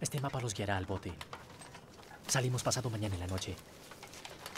Este mapa los guiará al bote. Salimos pasado mañana en la noche.